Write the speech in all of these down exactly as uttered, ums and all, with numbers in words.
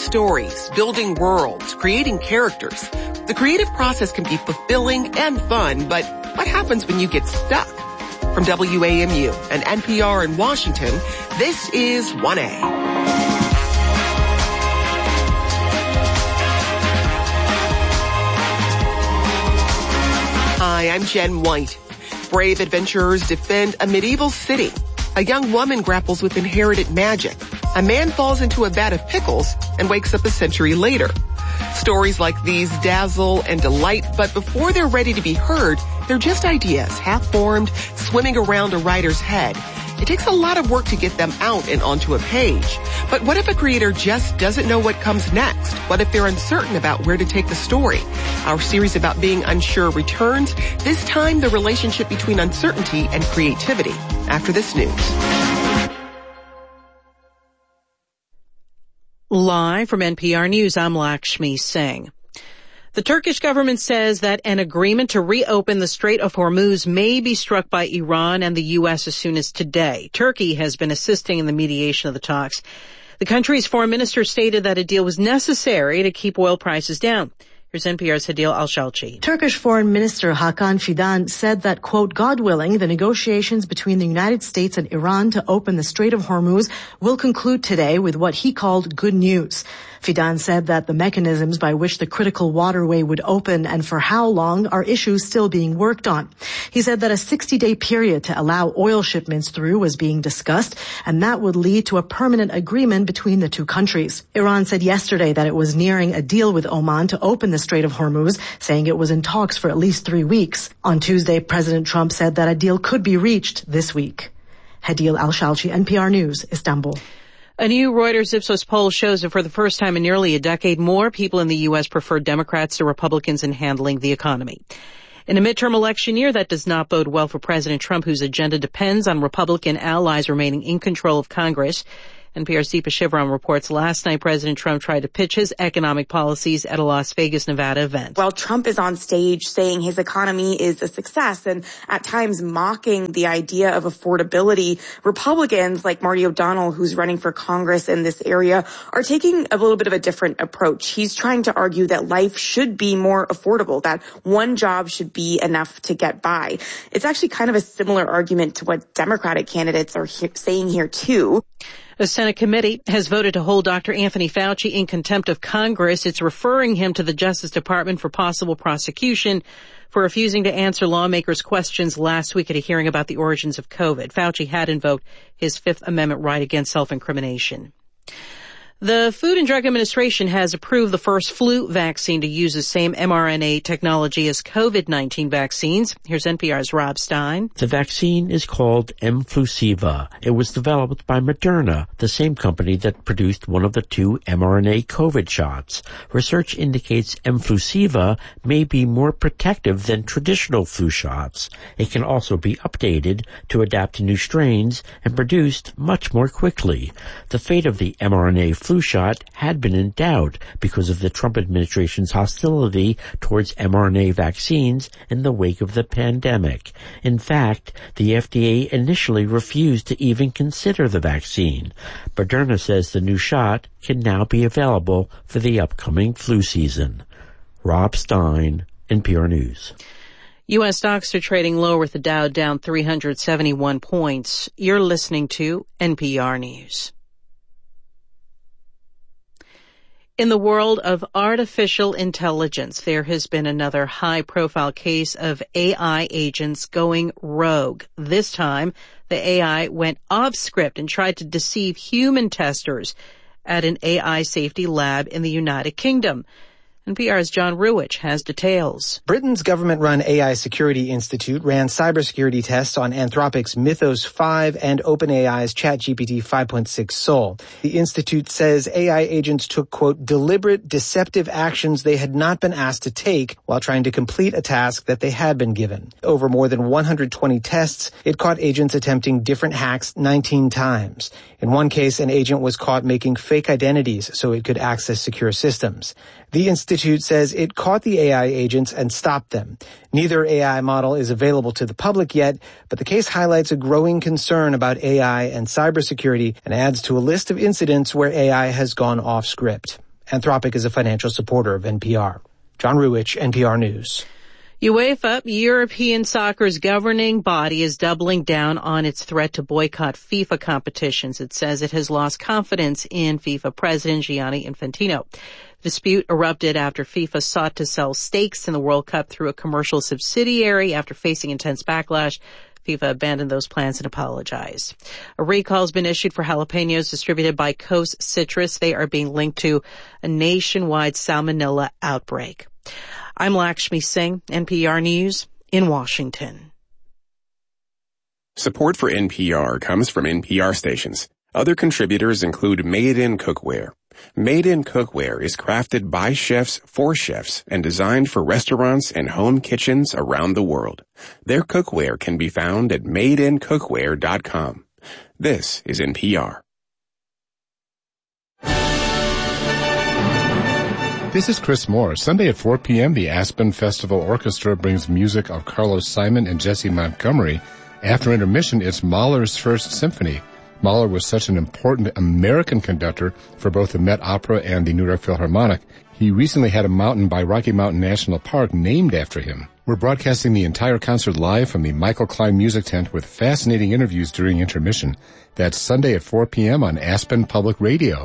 stories, building worlds, creating characters. The creative process can be fulfilling and fun, but what happens when you get stuck? From W A M U and N P R in Washington, this is one A. Hi, I'm Jen White. Brave adventurers defend a medieval city. A young woman grapples with inherited magic. A man falls into a vat of pickles and wakes up a century later. Stories like these dazzle and delight, but before they're ready to be heard, they're just ideas, half-formed, swimming around a writer's head. It takes a lot of work to get them out and onto a page. But what if a creator just doesn't know what comes next? What if they're uncertain about where to take the story? Our series about being unsure returns, this time the relationship between uncertainty and creativity. After this news. Live from N P R News, I'm Lakshmi Singh. The Turkish government says that an agreement to reopen the Strait of Hormuz may be struck by Iran and the U S as soon as today. Turkey has been assisting in the mediation of the talks. The country's foreign minister stated that a deal was necessary to keep oil prices down. Here's N P R's Hadil Al-Shalchi. Turkish Foreign Minister Hakan Fidan said that, quote, God willing, the negotiations between the United States and Iran to open the Strait of Hormuz will conclude today with what he called good news. Fidan said that the mechanisms by which the critical waterway would open and for how long are issues still being worked on. He said that a sixty-day period to allow oil shipments through was being discussed, and that would lead to a permanent agreement between the two countries. Iran said yesterday that it was nearing a deal with Oman to open the Strait of Hormuz, saying it was in talks for at least three weeks. On Tuesday, President Trump said that a deal could be reached this week. Hadil Al-Shalchi, N P R News, Istanbul. A new Reuters Ipsos poll shows that for the first time in nearly a decade, more people in the U S prefer Democrats to Republicans in handling the economy. In a midterm election year, that does not bode well for President Trump, whose agenda depends on Republican allies remaining in control of Congress. N P R's Deepa Shivaram reports last night President Trump tried to pitch his economic policies at a Las Vegas, Nevada event. While Trump is on stage saying his economy is a success and at times mocking the idea of affordability, Republicans like Marty O'Donnell, who's running for Congress in this area, are taking a little bit of a different approach. He's trying to argue that life should be more affordable, that one job should be enough to get by. It's actually kind of a similar argument to what Democratic candidates are he- saying here, too. A Senate committee has voted to hold Doctor Anthony Fauci in contempt of Congress. It's referring him to the Justice Department for possible prosecution for refusing to answer lawmakers' questions last week at a hearing about the origins of COVID. Fauci had invoked his Fifth Amendment right against self-incrimination. The Food and Drug Administration has approved the first flu vaccine to use the same mRNA technology as COVID nineteen vaccines. Here's N P R's Rob Stein. The vaccine is called Mflusiva. It was developed by Moderna, the same company that produced one of the two mRNA COVID shots. Research indicates Mflusiva may be more protective than traditional flu shots. It can also be updated to adapt to new strains and produced much more quickly. The fate of the mRNA flu shot had been in doubt because of the Trump administration's hostility towards mRNA vaccines in the wake of the pandemic. In fact, the F D A initially refused to even consider the vaccine. Moderna says the new shot can now be available for the upcoming flu season. Rob Stein, N P R News. U S stocks are trading lower with the Dow down three hundred seventy-one points. You're listening to N P R News. In the world of artificial intelligence, there has been another high-profile case of A I agents going rogue. This time, the A I went off script and tried to deceive human testers at an A I safety lab in the United Kingdom. N P R's John Ruwich has details. Britain's government-run A I Security Institute ran cybersecurity tests on Anthropic's Mythos five and OpenAI's ChatGPT five point six Sol. The institute says A I agents took, quote, deliberate, deceptive actions they had not been asked to take while trying to complete a task that they had been given. Over more than one hundred twenty tests, it caught agents attempting different hacks nineteen times. In one case, an agent was caught making fake identities so it could access secure systems. The institute says it caught the A I agents and stopped them. Neither A I model is available to the public yet, but the case highlights a growing concern about A I and cybersecurity and adds to a list of incidents where A I has gone off script. Anthropic is a financial supporter of N P R. John Ruwitch, N P R News. UEFA, European soccer's governing body, is doubling down on its threat to boycott FIFA competitions. It says it has lost confidence in FIFA president Gianni Infantino. The dispute erupted after FIFA sought to sell stakes in the World Cup through a commercial subsidiary. After facing intense backlash, FIFA abandoned those plans and apologized. A recall has been issued for jalapenos distributed by Coast Citrus. They are being linked to a nationwide salmonella outbreak. I'm Lakshmi Singh, N P R News in Washington. Support for N P R comes from N P R stations. Other contributors include Made in Cookware. Made in Cookware is crafted by chefs for chefs and designed for restaurants and home kitchens around the world. Their cookware can be found at made in cookware dot com. This is N P R. This is Chris Moore. Sunday at four p.m., the Aspen Festival Orchestra brings music of Carlos Simon and Jesse Montgomery. After intermission, it's Mahler's First Symphony. Mahler was such an important American conductor for both the Met Opera and the New York Philharmonic. He recently had a mountain by Rocky Mountain National Park named after him. We're broadcasting the entire concert live from the Michael Klein Music Tent with fascinating interviews during intermission. That's Sunday at four p.m. on Aspen Public Radio.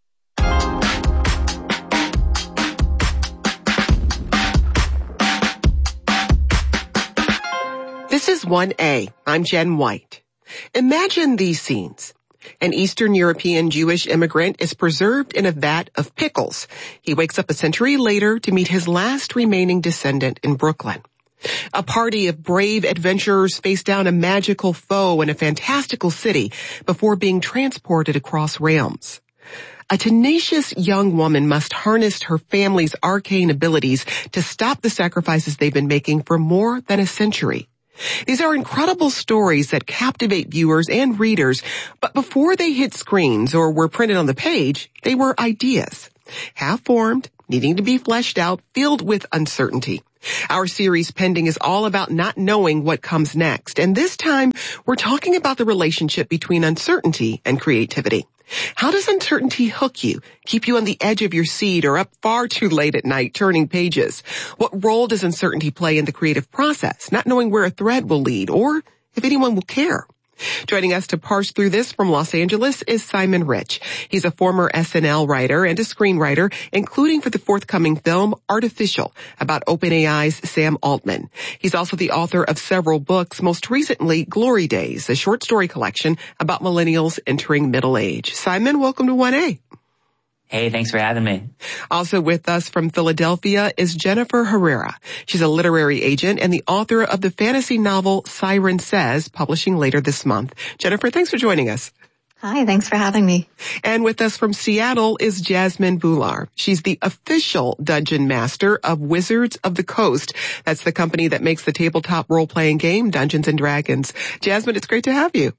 This is one A. I'm Jen White. Imagine these scenes. An Eastern European Jewish immigrant is preserved in a vat of pickles. He wakes up a century later to meet his last remaining descendant in Brooklyn. A party of brave adventurers face down a magical foe in a fantastical city before being transported across realms. A tenacious young woman must harness her family's arcane abilities to stop the sacrifices they've been making for more than a century. These are incredible stories that captivate viewers and readers, but before they hit screens or were printed on the page, they were ideas. Half-formed, needing to be fleshed out, filled with uncertainty. Our series Pending is all about not knowing what comes next, and this time we're talking about the relationship between uncertainty and creativity. How does uncertainty hook you, keep you on the edge of your seat or up far too late at night turning pages? What role does uncertainty play in the creative process, not knowing where a thread will lead or if anyone will care? Joining us to parse through this from Los Angeles is Simon Rich. He's a former S N L writer and a screenwriter, including for the forthcoming film Artificial about OpenAI's Sam Altman. He's also the author of several books, most recently Glory Days, a short story collection about millennials entering middle age. Simon, welcome to one A. Hey, thanks for having me. Also with us from Philadelphia is Jennifer Herrera. She's a literary agent and the author of the fantasy novel Siren Says, publishing later this month. Jennifer, thanks for joining us. Hi, thanks for having me. And with us from Seattle is Jasmine Bhullar. She's the official dungeon master of Wizards of the Coast. That's the company that makes the tabletop role-playing game Dungeons and Dragons. Jasmine, it's great to have you.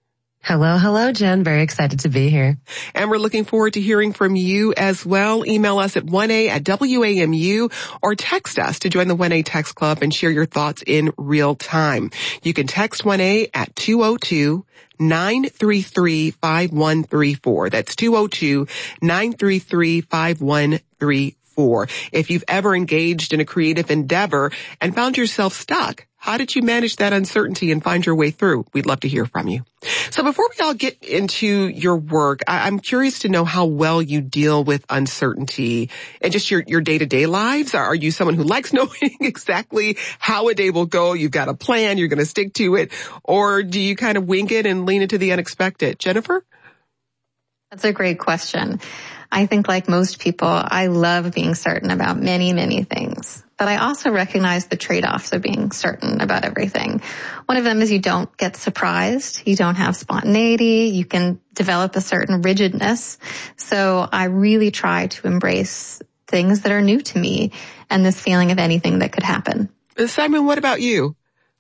Hello, hello, Jen. Very excited to be here. And we're looking forward to hearing from you as well. Email us at one A at W A M U or text us to join the one A Text Club and share your thoughts in real time. You can text one A at two oh two, nine three three, five one three four. That's two oh two, nine three three, five one three four. If you've ever engaged in a creative endeavor and found yourself stuck, how did you manage that uncertainty and find your way through? We'd love to hear from you. So before we all get into your work, I- I'm curious to know how well you deal with uncertainty and just your, your day-to-day lives. Are you someone who likes knowing exactly how a day will go? You've got a plan, you're going to stick to it, or do you kind of wing it and lean into the unexpected? Jennifer? That's a great question. I think like most people, I love being certain about many, many things. But I also recognize the trade-offs of being certain about everything. One of them is you don't get surprised. You don't have spontaneity. You can develop a certain rigidness. So I really try to embrace things that are new to me and this feeling of anything that could happen. Simon, what about you?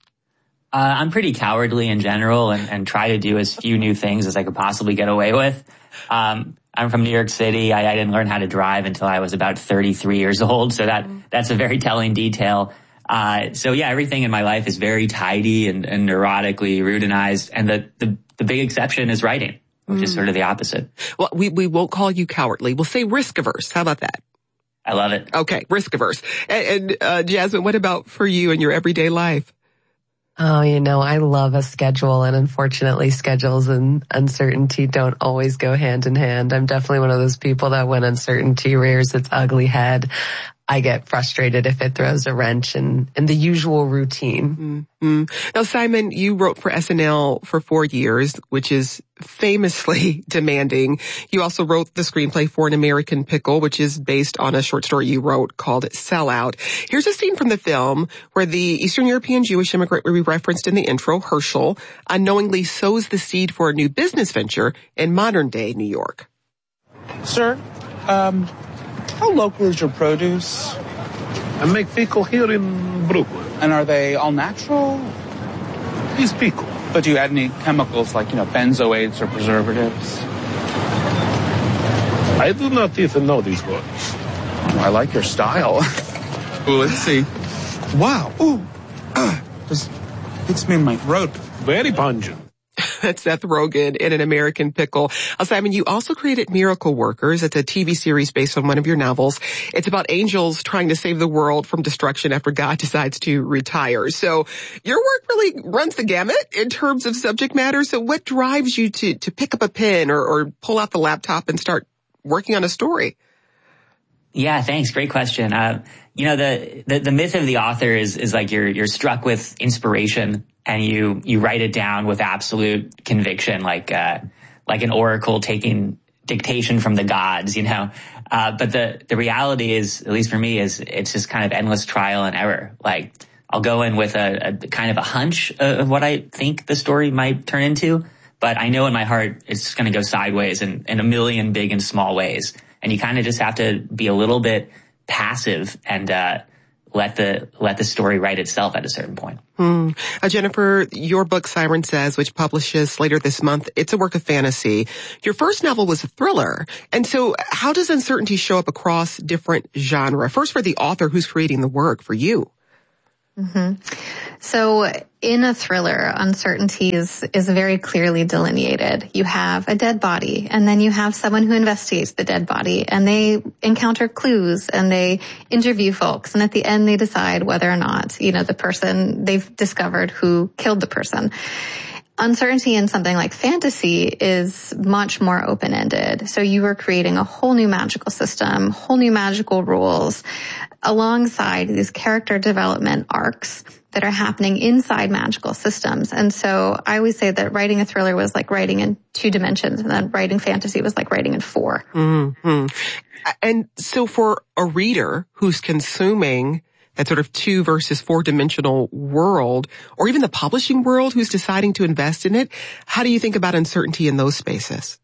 Uh, I'm pretty cowardly in general and, and try to do as few new things as I could possibly get away with. Um, I'm from New York City. I, I didn't learn how to drive until I was about thirty-three years old. So that, that's a very telling detail. Uh, so yeah, everything in my life is very tidy and, and neurotically routinized. And the, the, the big exception is writing. which mm. is sort of the opposite. Well, we, we won't call you cowardly. We'll say risk averse. How about that? I love it. Okay, risk averse. And, and uh, Jasmine, what about for you in your everyday life? Oh, you know, I love a schedule, and unfortunately schedules and uncertainty don't always go hand in hand. I'm definitely one of those people that when uncertainty rears its ugly head, I get frustrated if it throws a wrench in, in the usual routine. Mm-hmm. Now, Simon, you wrote for S N L for four years, which is famously demanding. You also wrote the screenplay for An American Pickle, which is based on a short story you wrote called Sellout. Here's a scene from the film where the Eastern European Jewish immigrant we referenced in the intro, Herschel, unknowingly sows the seed for a new business venture in modern-day New York. Sir, um... how local is your produce? I make pickle here in Brooklyn. And are they all natural? It's pickle. But do you add any chemicals like, you know, benzoates or preservatives? I do not even know these words. Oh, I like your style. Ooh, let's see. Wow. Ooh. Uh, just hits me in my throat. Very pungent. That's Seth Rogen in An American Pickle. Uh, Simon, you also created Miracle Workers. It's a T V series based on one of your novels. It's about angels trying to save the world from destruction after God decides to retire. So your work really runs the gamut in terms of subject matter. So what drives you to, to pick up a pen or, or pull out the laptop and start working on a story? Yeah, thanks. Great question. Uh, you know, the, the, the myth of the author is, is like you're, you're struck with inspiration and you, you write it down with absolute conviction, like, uh, like an oracle taking dictation from the gods, you know. Uh, but the, the reality is, at least for me, is it's just kind of endless trial and error. Like, I'll go in with a, a kind of a hunch of what I think the story might turn into, but I know in my heart it's going to go sideways in, in a million big and small ways. And you kind of just have to be a little bit passive and, uh, let the, let the story write itself at a certain point. Hmm. Uh, Jennifer, your book, Siren Says, which publishes later this month, it's a work of fantasy. Your first novel was a thriller. And so how does uncertainty show up across different genre? First for the author who's creating the work, for you. Mm-hmm. So in a thriller, uncertainty is, is very clearly delineated. You have a dead body, and then you have someone who investigates the dead body, and they encounter clues, and they interview folks, and at the end they decide whether or not, you know, the person, they've discovered who killed the person. Uncertainty in something like fantasy is much more open-ended. So you are creating a whole new magical system, whole new magical rules, alongside these character development arcs that are happening inside magical systems. And so I always say that writing a thriller was like writing in two dimensions, and then writing fantasy was like writing in four. Mm-hmm. And so for a reader who's consuming that sort of two versus four dimensional world, or even the publishing world who's deciding to invest in it, how do you think about uncertainty in those spaces?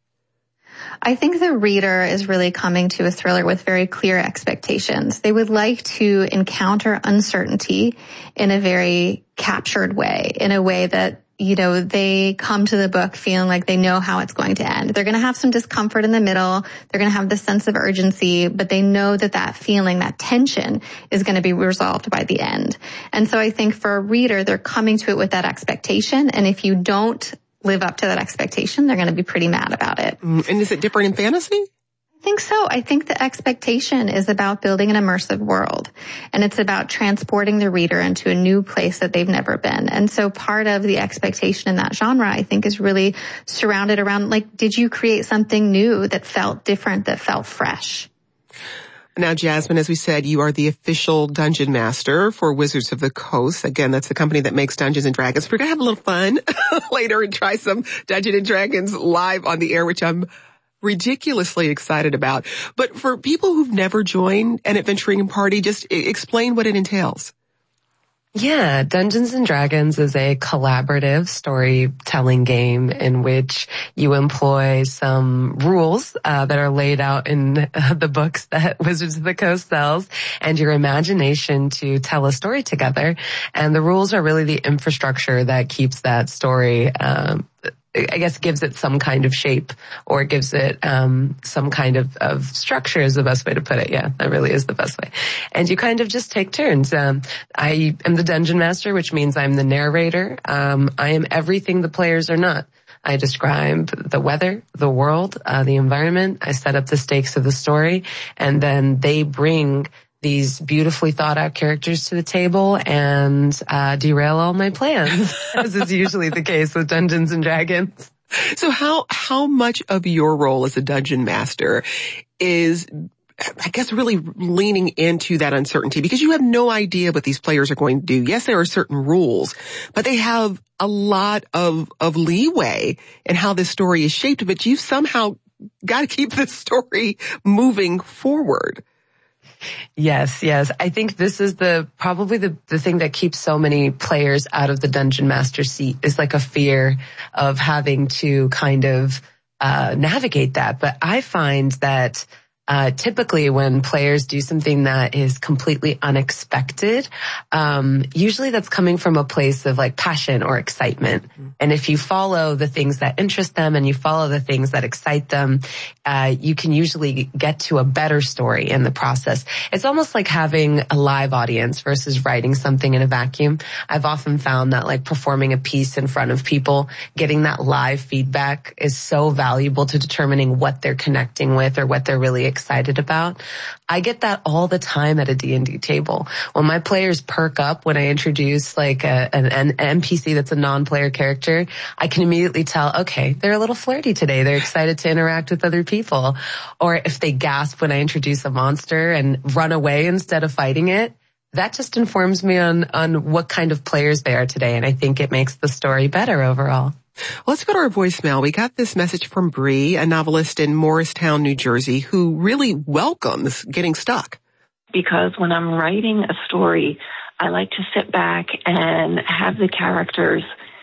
I think the reader is really coming to a thriller with very clear expectations. They would like to encounter uncertainty in a very captured way, in a way that, you know, they come to the book feeling like they know how it's going to end. They're going to have some discomfort in the middle. They're going to have this sense of urgency, but they know that that feeling, that tension is going to be resolved by the end. And so I think for a reader, they're coming to it with that expectation. And if you don't live up to that expectation, they're going to be pretty mad about it. And is it different in fantasy? I think so. I think the expectation is about building an immersive world, and it's about transporting the reader into a new place that they've never been. And so part of the expectation in that genre, I think, is really surrounded around, like, did you create something new that felt different, that felt fresh? Now, Jasmine, as we said, you are the official dungeon master for Wizards of the Coast. Again, that's the company that makes Dungeons and Dragons. We're going to have a little fun later and try some Dungeons and Dragons live on the air, which I'm ridiculously excited about. But for people who've never joined an adventuring party, just explain what it entails. Yeah, Dungeons and Dragons is a collaborative storytelling game in which you employ some rules uh, that are laid out in uh, the books that Wizards of the Coast sells, and your imagination to tell a story together. And the rules are really the infrastructure that keeps that story um I guess gives it some kind of shape, or gives it um some kind of, of structure is the best way to put it. Yeah, that really is the best way. And you kind of just take turns. Um I am the dungeon master, which means I'm the narrator. Um I am everything the players are not. I describe the weather, the world, uh, the environment. I set up the stakes of the story, and then they bring these beautifully thought out characters to the table and uh, derail all my plans, as is usually the case with Dungeons and Dragons. So how how much of your role as a dungeon master is, I guess, really leaning into that uncertainty? Because you have no idea what these players are going to do. Yes, there are certain rules, but they have a lot of of leeway in how this story is shaped, but you've somehow got to keep the story moving forward. Yes, yes. I think this is the probably the, the thing that keeps so many players out of the dungeon master seat, is like a fear of having to kind of uh navigate that. But I find that Uh, typically when players do something that is completely unexpected, um, usually that's coming from a place of like passion or excitement. Mm-hmm. And if you follow the things that interest them and you follow the things that excite them, uh, you can usually get to a better story in the process. It's almost like having a live audience versus writing something in a vacuum. I've often found that like performing a piece in front of people, getting that live feedback is so valuable to determining what they're connecting with or what they're really excited about. I get that all the time at a D and D table. When my players perk up when I introduce like a, an, an N P C that's a non-player character, I can immediately tell, okay, they're a little flirty today. They're excited to interact with other people. Or if they gasp when I introduce a monster and run away instead of fighting it, that just informs me on, on what kind of players they are today. And I think it makes the story better overall. Let's go to our voicemail. We got this message from Bree, a novelist in Morristown, New Jersey, who really welcomes getting stuck. Because when I'm writing a story, I like to sit back and have the characters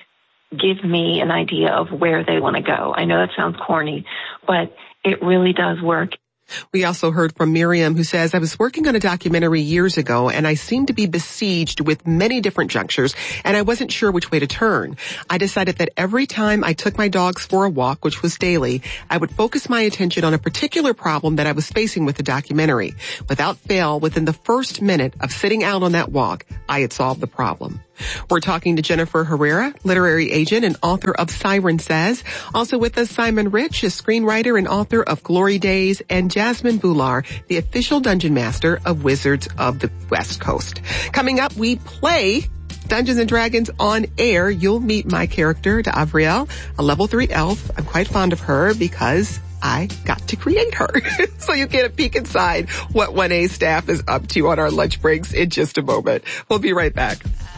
give me an idea of where they want to go. I know that sounds corny, but it really does work. We also heard from Miriam, who says, I was working on a documentary years ago and I seemed to be besieged with many different junctures and I wasn't sure which way to turn. I decided that every time I took my dogs for a walk, which was daily, I would focus my attention on a particular problem that I was facing with the documentary. Without fail, within the first minute of sitting out on that walk, I had solved the problem. We're talking to Jennifer Herrera, literary agent and author of Siren Says. Also with us, Simon Rich, a screenwriter and author of Glory Days, and Jasmine Bhullar, the official dungeon master of Wizards of the West Coast. Coming up, we play Dungeons and Dragons on air. You'll meet my character, Davriel, a level three elf. I'm quite fond of her because I got to create her. So you get a peek inside what one A staff is up to on our lunch breaks in just a moment. We'll be right back.